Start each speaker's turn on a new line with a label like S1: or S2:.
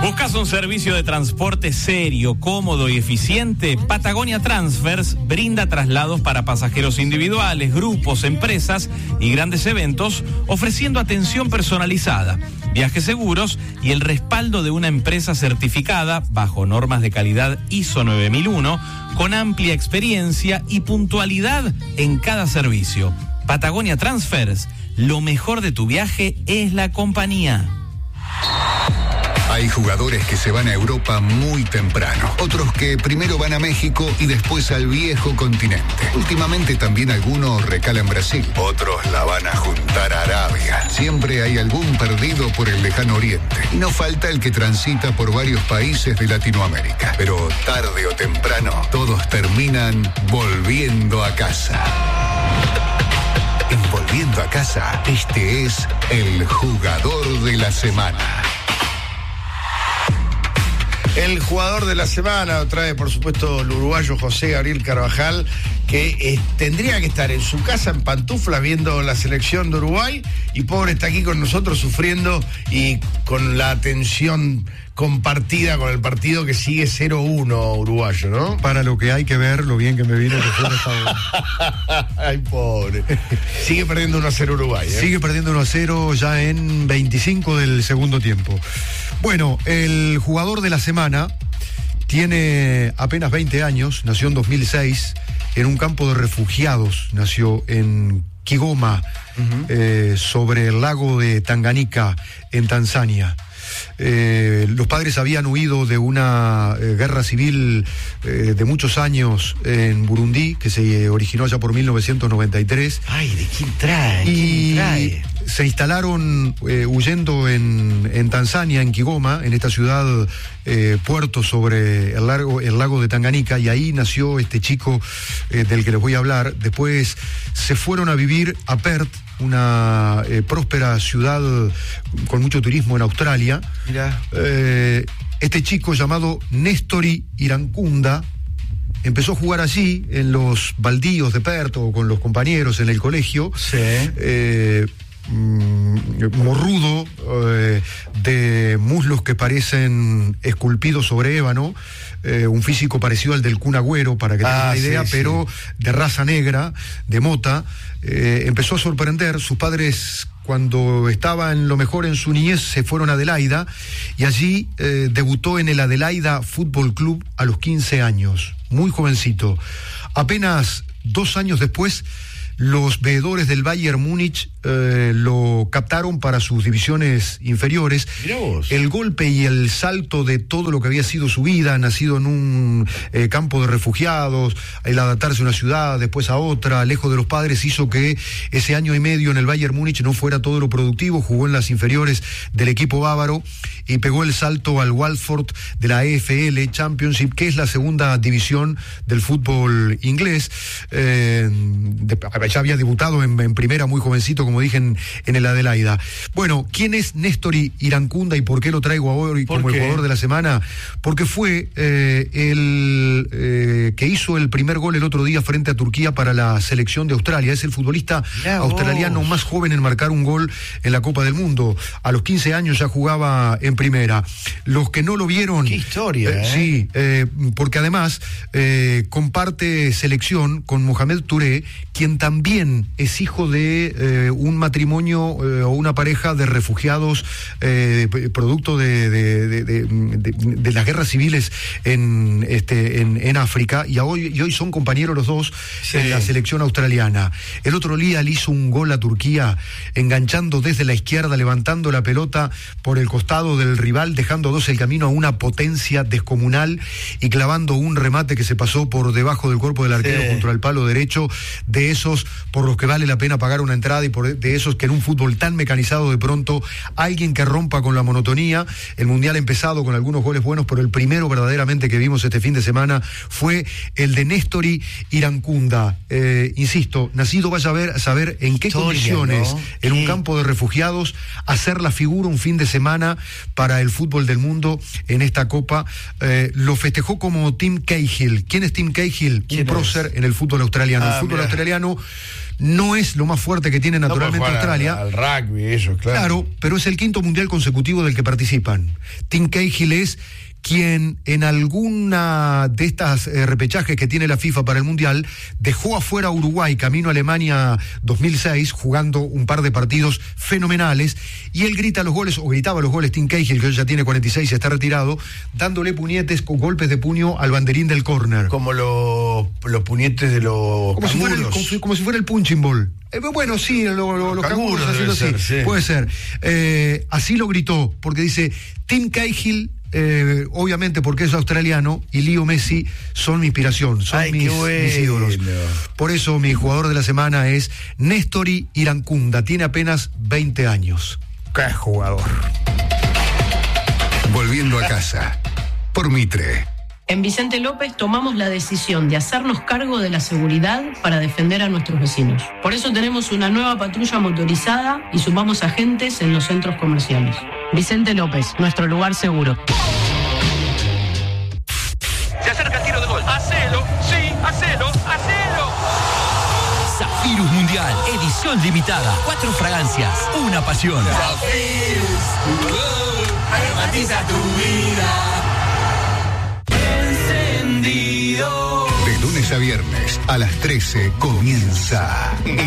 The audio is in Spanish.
S1: ¿Buscas un servicio de transporte serio, cómodo y eficiente? Patagonia Transfers brinda traslados para pasajeros individuales, grupos, empresas y grandes eventos, ofreciendo atención personalizada, viajes seguros y el respaldo de una empresa certificada bajo normas de calidad ISO 9001, con amplia experiencia y puntualidad en cada servicio. Patagonia Transfers, lo mejor de tu viaje es la compañía.
S2: Hay jugadores que se van a Europa muy temprano, otros que primero van a México y después al viejo continente. Últimamente también algunos recalan Brasil, otros la van a juntar a Arabia. Siempre hay algún perdido por el lejano oriente y no falta el que transita por varios países de Latinoamérica. Pero tarde o temprano todos terminan volviendo a casa. En Volviendo a Casa, este es el jugador de la semana.
S3: El jugador de la semana lo trae, por supuesto, el uruguayo José Gabriel Carvajal, que tendría que estar en su casa en pantuflas viendo la selección de Uruguay, y pobre está aquí con nosotros sufriendo y con la atención compartida con el partido que sigue 0-1 uruguayo, ¿no?
S4: Para lo que hay que ver, lo bien que me vino que fue esta...
S3: Ay, pobre. Sigue perdiendo 1-0 Uruguay, ¿eh?
S4: Sigue perdiendo 1-0 ya en 25 del segundo tiempo. Bueno, el jugador de la semana tiene apenas 20 años, nació en 2006, en un campo de refugiados, nació en Kigoma, sobre el lago de Tanganika, en Tanzania. Los padres habían huido de una guerra civil de muchos años en Burundi, que se originó allá por 1993.
S3: Ay, ¿de quién trae? ¿Quién trae?
S4: Se instalaron huyendo en Tanzania, en Kigoma, en esta ciudad puerto sobre el lago de Tanganika, y ahí nació este chico del que les voy a hablar. Después se fueron a vivir a Perth, una próspera ciudad con mucho turismo en Australia.
S3: Mirá.
S4: Este chico llamado Néstori Irankunda empezó a jugar allí en los baldíos de Perth o con los compañeros en el colegio.
S3: Sí.
S4: Morrudo, de muslos que parecen esculpidos sobre ébano, un físico parecido al del Kun Agüero, para que tengan una idea, sí, pero de raza negra, de mota. Empezó a sorprender. Sus padres, cuando estaba en lo mejor en su niñez, se fueron a Adelaida, y allí debutó en el Adelaida Fútbol Club a los 15 años, muy jovencito. Apenas 2 años después, los veedores del Bayern Múnich lo captaron para sus divisiones inferiores. El golpe y el salto de todo lo que había sido su vida, nacido en un campo de refugiados, el adaptarse a una ciudad, después a otra, lejos de los padres, hizo que ese año y medio en el Bayern Múnich no fuera todo lo productivo. Jugó en las inferiores del equipo bávaro y pegó el salto al Watford de la EFL Championship, que es la segunda división del fútbol inglés. Ya había debutado en primera muy jovencito, como dije, en el Adelaida. Bueno, ¿quién es Néstori Irankunda y por qué lo traigo ahora como el jugador de la semana? Porque fue el que hizo el primer gol el otro día frente a Turquía para la selección de Australia. Es el futbolista australiano más joven en marcar un gol en la Copa del Mundo. A los 15 años ya jugaba en primera. Los que no lo vieron...
S3: ¡Qué historia!
S4: Sí, porque además comparte selección con Mohamed Touré, quien también es hijo de un matrimonio o una pareja de refugiados producto de las guerras civiles en África, y hoy son compañeros los dos en la selección australiana. El otro día le hizo un gol a Turquía, enganchando desde la izquierda, levantando la pelota por el costado del rival, dejando a dos el camino a una potencia descomunal y clavando un remate que se pasó por debajo del cuerpo del arquero contra el palo derecho, de esos por los que vale la pena pagar una entrada, y de esos que en un fútbol tan mecanizado de pronto alguien que rompa con la monotonía. El Mundial ha empezado con algunos goles buenos, pero el primero verdaderamente que vimos este fin de semana fue el de Néstori Irankunda. Insisto, nacido vaya a saber en qué condiciones, ¿no? En un campo de refugiados, hacer la figura un fin de semana para el fútbol del mundo en esta Copa. Lo festejó como Tim Cahill. ¿Quién es Tim Cahill? Un prócer en el fútbol australiano. El fútbol australiano no es lo más fuerte que tiene naturalmente Australia.
S3: Al rugby, eso, claro.
S4: Claro, pero es el 5º mundial consecutivo del que participan. Tim Cahill es quien en alguna de estas repechajes que tiene la FIFA para el Mundial dejó afuera a Uruguay camino a Alemania 2006 jugando un par de partidos fenomenales, y él grita los goles, o gritaba los goles, Tim Cahill, que hoy ya tiene 46 y está retirado, dándole puñetes con golpes de puño al banderín del córner.
S3: Como los puñetes de los canguros.
S4: Como si fuera el punching ball. Bueno, sí, los canguros haciendo así. Sí. Puede ser. Así lo gritó, porque dice, Tim Cahill, obviamente porque es australiano, y Leo Messi son mi inspiración, son mis ídolos. Por eso mi jugador de la semana es Néstori Irankunda, tiene apenas 20 años. ¡Qué jugador!
S2: Volviendo a casa, por Mitre.
S5: En Vicente López tomamos la decisión de hacernos cargo de la seguridad para defender a nuestros vecinos. Por eso tenemos una nueva patrulla motorizada y sumamos agentes en los centros comerciales. Vicente López, nuestro lugar seguro.
S6: Se acerca el tiro de gol. ¡Hacelo! ¡Sí! ¡Hacelo! ¡Hacelo!
S7: Zafirus Mundial, edición limitada. 4 fragancias, una pasión.
S6: Zafirus, aromatiza tu vida. Encendido.
S2: De lunes a viernes a las 13 comienza